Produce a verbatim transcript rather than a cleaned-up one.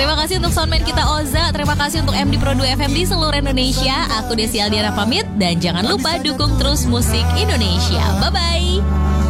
Terima kasih untuk soundman kita Oza. Terima kasih untuk M D Pro dua F M di seluruh Indonesia. Aku Desi Aldiana pamit. Dan jangan lupa dukung terus musik Indonesia. Bye-bye.